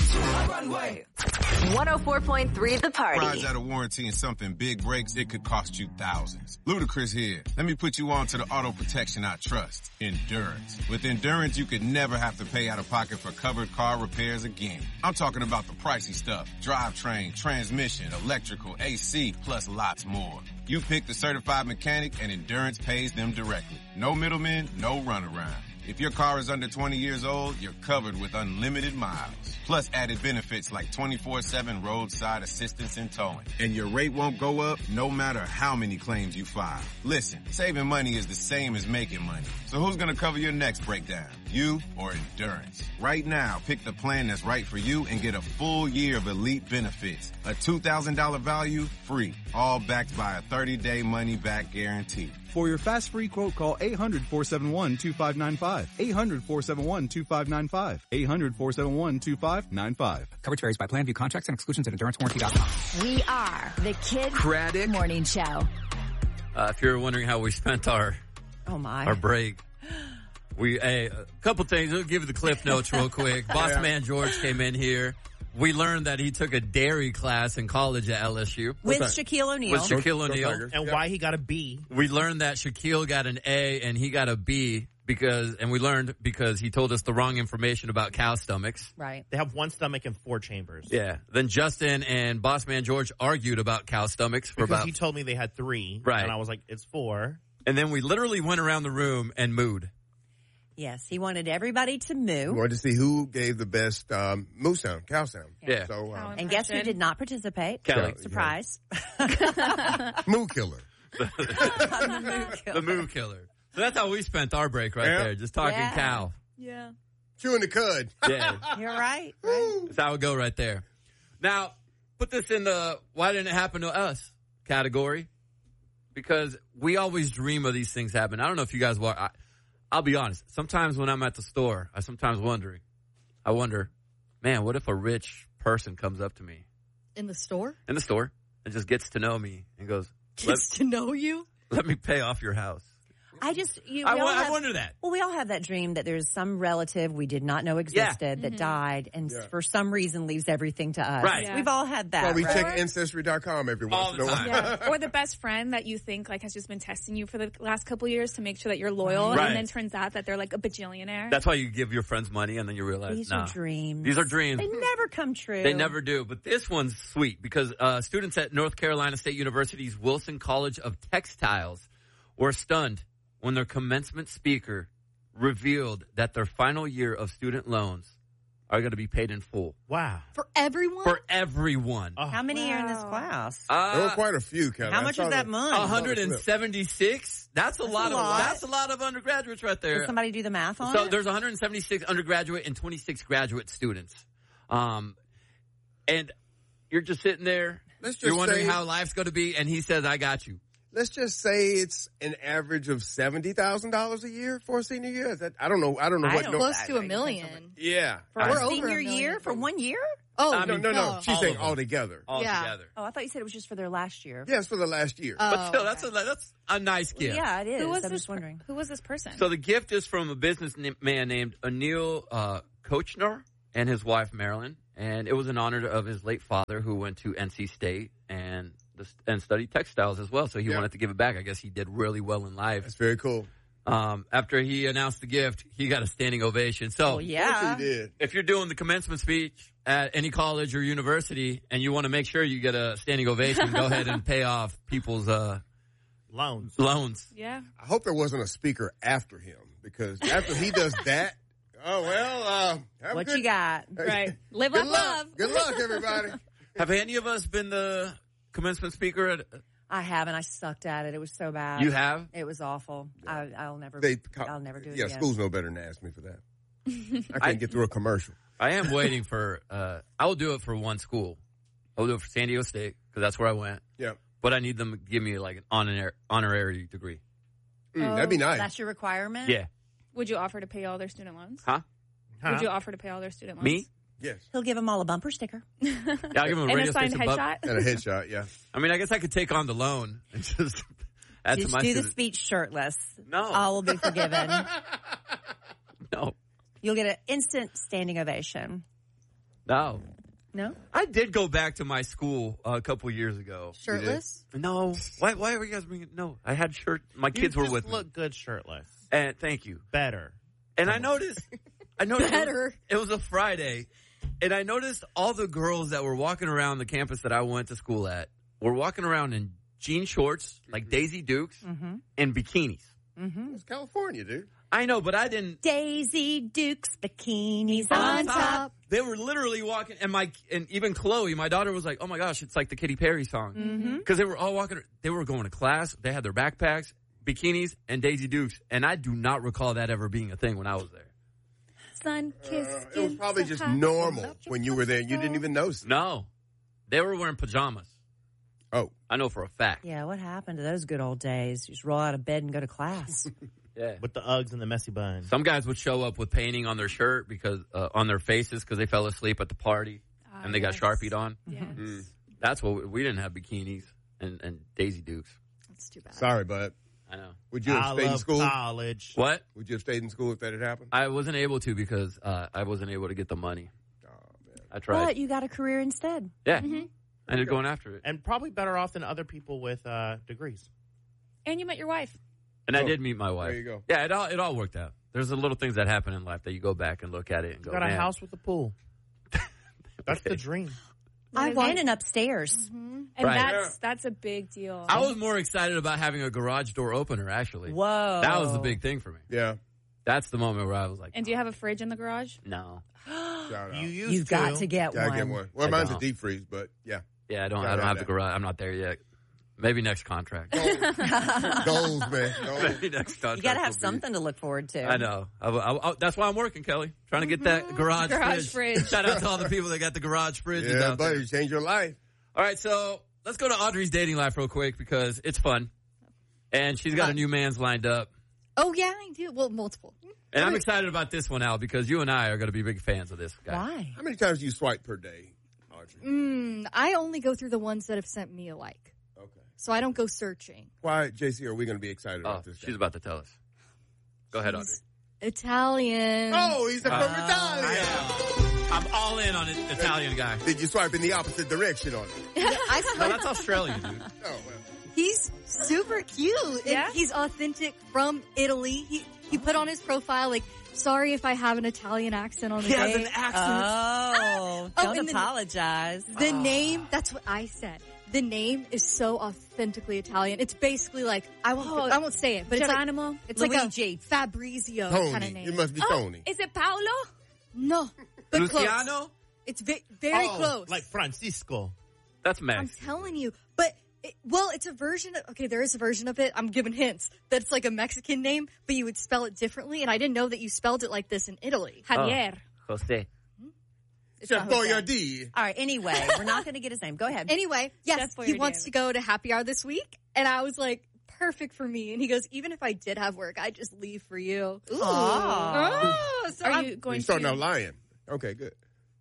Runway. 104.3 The Party. Prize out of warranty and something big breaks, it could cost you thousands. Ludacris here. Let me put you on to the auto protection I trust. Endurance. With Endurance, you could never have to pay out of pocket for covered car repairs again. I'm talking about the pricey stuff. Drivetrain, transmission, electrical, AC, plus lots more. You pick the certified mechanic and Endurance pays them directly. No middlemen, no runaround. If your car is under 20 years old, you're covered with unlimited miles. Plus added benefits like 24/7 roadside assistance and towing. And your rate won't go up no matter how many claims you file. Listen, saving money is the same as making money. So who's going to cover your next breakdown? You or Endurance? Right now, pick the plan that's right for you and get a full year of elite benefits. A $2,000 value, free. All backed by a 30-day money-back guarantee. For your fast free quote, call 800-471-2595. 800-471-2595. 800-471-2595. Coverage varies by plan. View contracts and exclusions at EnduranceWarranty.com. We are the Kid Craddock Morning Show. If you're wondering how we spent our break, a couple things. We'll give you the Cliff Notes real quick. Boss Man George came in here. We learned that he took a dairy class in college at LSU. With Shaquille O'Neal. With Shaquille O'Neal. And why he got a B. We learned that Shaquille got an A and he got a B because he told us the wrong information about cow stomachs. Right. They have one stomach and 4 chambers. Yeah. Then Justin and Boss Man George argued about cow stomachs because he told me they had 3. Right. And I was like, it's 4. And then we literally went around the room and mooed. Yes, he wanted everybody to moo. We wanted to see who gave the best moo sound, cow sound. Yeah. So, and guess who did not participate? Kelly. Surprise. Moo killer. The moo killer. So that's how we spent our break there, just talking cow. Yeah. Chewing the cud. Yeah. You're right. That's how it go right there. Now, put this in the why didn't it happen to us category. Because we always dream of these things happening. I don't know if you guys I'll be honest. Sometimes when I'm at the store, I wonder, man, what if a rich person comes up to me? In the store? In the store. And just gets to know me and goes, Gets to know you? Let me pay off your house. I wonder that. Well, we all have that dream that there's some relative we did not know existed that died and for some reason leaves everything to us. Right. Yeah. We've all had that. Well, we right? check Ancestry.com every once in a while. Yeah. Or the best friend that you think has just been testing you for the last couple of years to make sure that you're loyal, Right. and then turns out that they're like a bajillionaire. That's why you give your friends money and then you realize, These are dreams. These are dreams. They never come true. They never do. But this one's sweet because students at North Carolina State University's Wilson College of Textiles were stunned when their commencement speaker revealed that their final year of student loans are going to be paid in full. Wow. For everyone? For everyone. How many are in this class? There were quite a few, Kevin. How much is that month? 176. That's a lot. That's a lot of undergraduates right there. Did somebody do the math on So it? there's 176 undergraduate and 26 graduate students. And you're just sitting there. You're wondering how life's going to be, and he says, I got you. Let's just say it's an average of $70,000 a year for a senior year. Is that, I don't know. what. Close to $1 million. Yeah. For a senior year? For 1 year? Oh, No. She's saying all together. All together. Oh, I thought you said it was just for their last year. Yes, for the last year. But still, that's a nice gift. Yeah, it is. I'm just wondering. Who was this person? So the gift is from a businessman named Anil Kochner and his wife, Marilyn. And it was in honor of his late father who went to NC State and studied textiles as well. So he wanted to give it back. I guess he did really well in life. That's very cool. After he announced the gift, he got a standing ovation. So He did. if you're doing the commencement speech at any college or university and you want to make sure you get a standing ovation, go ahead and pay off people's loans. Yeah. I hope there wasn't a speaker after him because after he does that, What you got? Right. Live up love. Good luck, everybody. Have any of us been the commencement speaker? I haven't. I sucked at it. It was so bad. You have? It was awful. I'll never do it again. Schools know better than to ask me for that. I can't get through a commercial. I am waiting for, I will do it for one school. I will do it for San Diego State because that's where I went. Yeah. But I need them to give me like an honorary degree. That'd be nice. That's your requirement? Yeah. Would you offer to pay all their student loans? Huh? Would you offer to pay all their student loans? Me? Yes. He'll give them all a bumper sticker. Yeah, I'll give them a and radio a signed station headshot? And a headshot, yeah. I mean, I guess I could take on the loan and just add to Just my do the student. speech shirtless. No. All will be forgiven. No. You'll get an instant standing ovation. No. No? I did go back to my school a couple years ago. Shirtless? No. Why were you guys bringing? No, I had shirt. My kids were with me. Look good shirtless. And thank you. Better. And I noticed Better. It was a Friday, and I noticed all the girls that were walking around the campus that I went to school at were walking around in jean shorts, like Daisy Dukes, and bikinis. It's California, dude. I know, but I didn't. Daisy Dukes bikinis on top. They were literally walking, and even Chloe, my daughter, was like, "Oh my gosh, it's like the Katy Perry song," because they were all walking. They were going to class. They had their backpacks, bikinis, and Daisy Dukes, and I do not recall that ever being a thing when I was there. Sun kiss. It was probably just normal when you were there. You didn't even notice. No, they were wearing pajamas. Oh, I know for a fact. Yeah, what happened to those good old days? You just roll out of bed and go to class. Yeah. With the Uggs and the messy bun. Some guys would show up with painting on their shirt because on their faces because they fell asleep at the party and they got Sharpied on. Yes. That's what we didn't have bikinis and Daisy Dukes. That's too bad. sorry, bud. I know. Would you have I stayed in love school? college. What? Would you have stayed in school if that had happened? I wasn't able to because I wasn't able to get the money. Oh, man. I tried. But you got a career instead. Yeah. I ended up going after it. And probably better off than other people with degrees. And you met your wife. And I did meet my wife. There you go. Yeah, it all worked out. There's the little things that happen in life that you go back and look at it and go, Got a man. house with a pool. That's Okay. the dream. I want And an upstairs. And Right. that's a big deal. I was more excited about having a garage door opener, actually. Whoa. That was the big thing for me. Yeah. That's the moment where I was like, And do you have a fridge in the garage? no. Shout out. You used You've to. got to get Gotta one. get one. Well, I mine's a don't. deep freeze, but yeah. Yeah, I don't Gotta have have the that. garage. I'm not there yet. Maybe next contract. Goals, man. Goals. Maybe next contract. You got to have will be- something to look forward to. I know. That's why I'm working, Kelly. Trying to get that garage fridge. Shout out to all the people that got the garage fridges Yeah, out buddy, there. you changed your life. All right, so let's go to Audrey's dating life real quick because it's fun. And she's got a new man's lined up. Oh, yeah, I do. Well, multiple. And I'm excited about this one, Al, because you and I are going to be big fans of this guy. Why? How many times do you swipe per day, Audrey? I only go through the ones that have sent me a like. Okay. So I don't go searching. Why, JC, are we going to be excited Oh, about this guy? she's about to tell us. Go ahead, Audrey. Italian. Oh, he's from Italia. I'm all in on an Italian guy. Did you swipe in the opposite direction on it? No, that's Australian, dude. Oh, well. He's super cute. And Yeah? he's authentic from Italy. He put on his profile, like, sorry if I have an Italian accent on the day. Oh, Oh, don't and then- apologize. The name, that's what I said. The name is so authentically Italian. It's basically like, I won't say it, but Geronimo? it's like Luigi. a Fabrizio kind of Tony. name. It must be Tony. Is it Paolo? No, but close. Luciano? It's very Oh, close. Like Francisco. That's I'm Max. telling you. But, it's a version of, okay, there is a version of it. I'm giving hints. That's like a Mexican name, but you would spell it differently. And I didn't know that you spelled it like this in Italy. Javier. Jose. It's Chef not Jose. Boyardee. All right, anyway, we're not going to get his name. Go ahead. Anyway, yes, Chef he Boyardee. wants to go to happy hour this week. And I was like, perfect for me. And he goes, even if I did have work, I'd just leave for you. Ooh. Aw. Oh, so Are you going He's starting to? out lying. Okay, good.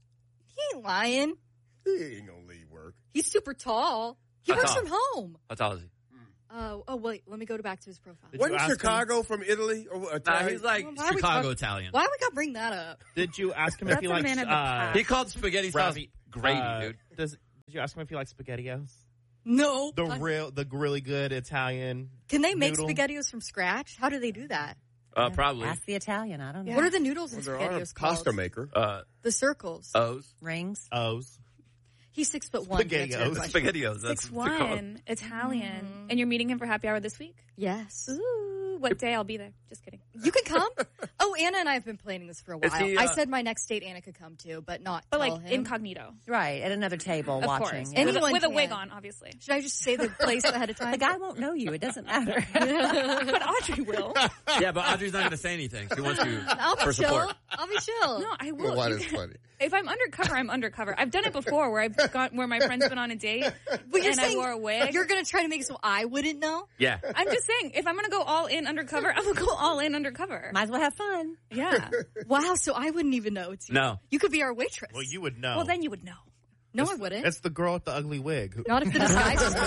he ain't lying. He ain't going to leave work. He's super tall. He That's works all. from home. How tall is he? Oh, wait, let me go back to his profile. Did you Wasn't ask Chicago from Italy? Or Nah, Italian? he's like Well, why are we Chicago talk- Italian. Why we gotta bring that up? Did you ask him That's if he a likes man of the past. He called spaghetti sauce Ravi- gravy, dude. Did you ask him if he likes SpaghettiOs? No. The really good Italian. Can they make noodle? SpaghettiOs from scratch? How do they do that? Probably. Ask the Italian. I don't know. What are the noodles in Well, there are a SpaghettiOs called? pasta maker. The circles. O's. Rings? O's. He's 6'1". to answer your SpaghettiOs. question. SpaghettiOs. That's what they're called. 6'1", Italian. And you're meeting him for happy hour this week? Yes. Ooh, what day? I'll be there. Just kidding. You can come. Oh, Anna and I have been planning this for a Is while. he, I said my next date Anna could come too, but not But tell like him. incognito. Right, at another table Of watching. course. Yeah. Anyone with a can. wig on, obviously. Should I just say the place ahead of time? The guy won't know you. It doesn't matter. But Audrey will. Yeah, but Audrey's not going to say anything. She wants you I'll for be chill. support. I'll be chill. No, I will. Why You that's can- funny. If I'm undercover, I'm undercover. I've done it before where where my friend's been on a date But you're and I saying wore a wig. you're going to try to make it so I wouldn't know? Yeah. I'm just saying, if I'm going to go all in undercover, I'm going to go all in undercover. Might as well have fun. Yeah. Wow, so I wouldn't even know it's you. No. You could be our waitress. Well, you would know. Well, then you would know. No, I wouldn't. It's the girl with the ugly wig. Not if the disguise is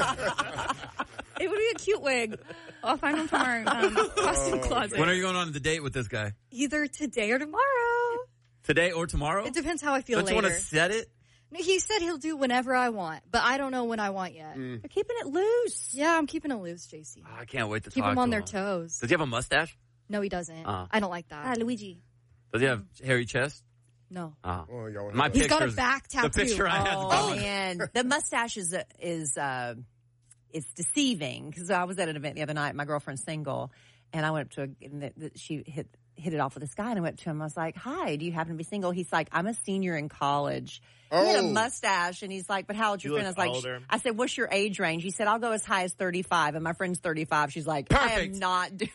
good. It would be a cute wig. I'll find one from our costume closet. When are you going on the date with this guy? Either today or tomorrow. Today or tomorrow? It depends how I feel Don't later. you want to set it? No, he said he'll do whenever I want, but I don't know when I want yet. They're keeping it loose. Yeah, I'm keeping it loose, JC. I can't wait to Keep talk them to on their him. toes. Does he have a mustache? No, he doesn't. Uh-huh. I don't like that. Luigi. Does he have hairy chest? No. Uh-huh. Oh, y'all My He's got a pictures- back tattoo. The picture I had. Oh, man. The mustache is it's deceiving because I was at an event the other night. My girlfriend's single, and I went up to she hit it off with this guy, and I went to him. I was like, "Hi, do you happen to be single?" He's like, "I'm a senior in college." He had a mustache, and he's like, "But how old's your friend?" I was like, older. "I said, what's your age range?" He said, "I'll go as high as 35," and my friend's 35. She's like, Perfect. "I am not doing."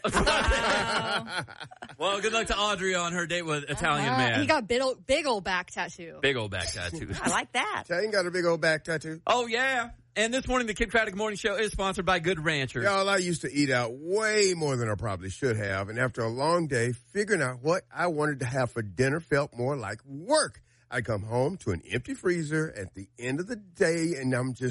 Well, good luck to Audrey on her date with Italian man. He got big old back tattoo. Big old back tattoo. I like that. Italian got a big old back tattoo. Oh, yeah. And this morning, the Kid Craddock Morning Show is sponsored by Good Ranchers. Y'all, I used to eat out way more than I probably should have. And after a long day, figuring out what I wanted to have for dinner felt more like work. I come home to an empty freezer at the end of the day, and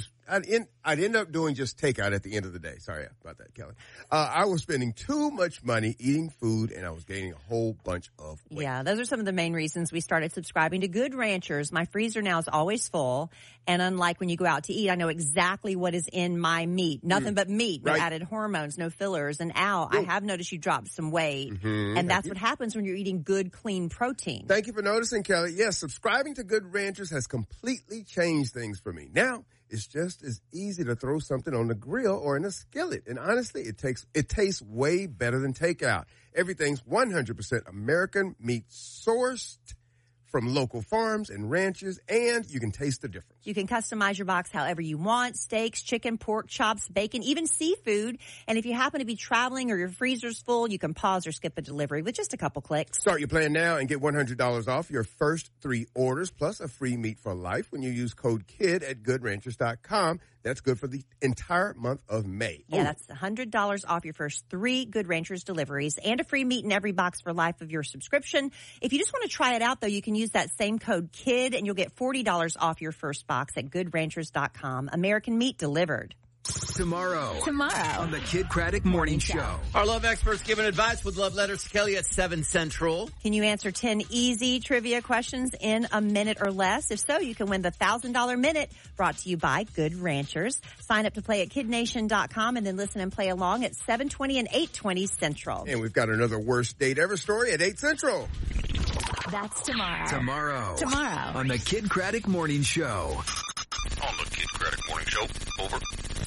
I'd end up doing just takeout at the end of the day. Sorry about that, Kelly. I was spending too much money eating food, and I was gaining a whole bunch of weight. Yeah, those are some of the main reasons we started subscribing to Good Ranchers. My freezer now is always full, and unlike when you go out to eat, I know exactly what is in my meat. Nothing but meat, no Right. added hormones, no fillers. And Al, I have noticed you dropped some weight, and that's what happens when you're eating good, clean protein. Thank you for noticing, Kelly. Yes, subscribing to Good Ranchers has completely changed things for me. Now, it's just as easy to throw something on the grill or in a skillet. And honestly, it tastes way better than takeout. Everything's 100% American meat sourced from local farms and ranches, and you can taste the difference. You can customize your box however you want: steaks, chicken, pork chops, bacon, even seafood. And if you happen to be traveling or your freezer's full, you can pause or skip a delivery with just a couple clicks. Start your plan now and get $100 off your first 3 orders plus a free meat for life when you use code KID at GoodRanchers.com. That's good for the entire month of May. Yeah, that's $100 off your first 3 Good Ranchers deliveries and a free meat in every box for life of your subscription. If you just want to try it out, though, you can use that same code KID and you'll get $40 off your first box at GoodRanchers.com. American meat delivered. Tomorrow on the Kid Craddock Morning Show. Our love experts giving advice with love letters to Kelly at 7 Central. Can you answer 10 easy trivia questions in a minute or less? If so, you can win the $1,000 Minute brought to you by Good Ranchers. Sign up to play at KidNation.com and then listen and play along at 7:20 and 8:20 Central. And we've got another worst date ever story at 8 Central. That's tomorrow. Tomorrow on the Kid Craddock Morning Show. On the Kid Craddock Morning Show. Over.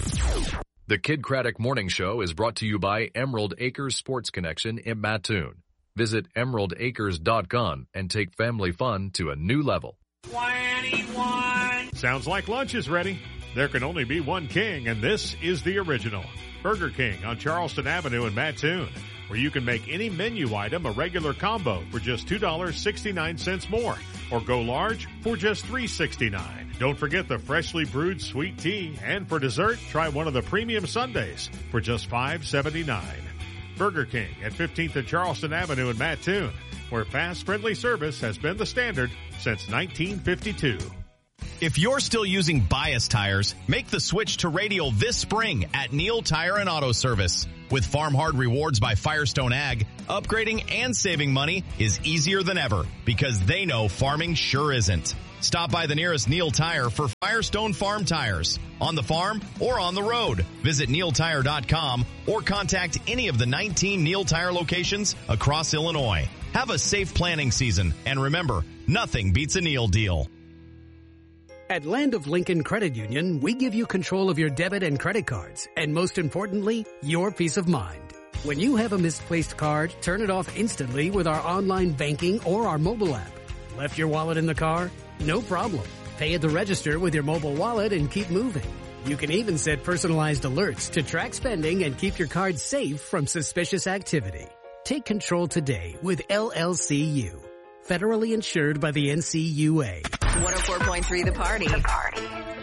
The Kid Craddock Morning Show is brought to you by Emerald Acres Sports Connection in Mattoon. Visit emeraldacres.com and take family fun to a new level. 21. Sounds like lunch is ready. There can only be one king, and this is the original. Burger King on Charleston Avenue in Mattoon, where you can make any menu item a regular combo for just $2.69 more, or go large for just $3.69. Don't forget the freshly brewed sweet tea, and for dessert, try one of the premium sundaes for just $5.79. Burger King at 15th and Charleston Avenue in Mattoon, where fast, friendly service has been the standard since 1952. If you're still using bias tires, make the switch to Radial this spring at Neil Tire and Auto Service. With Farm Hard Rewards by Firestone Ag, upgrading and saving money is easier than ever because they know farming sure isn't. Stop by the nearest Neil Tire for Firestone Farm tires, on the farm or on the road. Visit neiltire.com or contact any of the 19 Neil Tire locations across Illinois. Have a safe planning season, and remember, nothing beats a Neil deal. At Land of Lincoln Credit Union, we give you control of your debit and credit cards, and most importantly, your peace of mind. When you have a misplaced card, turn it off instantly with our online banking or our mobile app. Left your wallet in the car? No problem. Pay at the register with your mobile wallet and keep moving. You can even set personalized alerts to track spending and keep your card safe from suspicious activity. Take control today with LLCU. Federally insured by the NCUA. 104.3 The Party.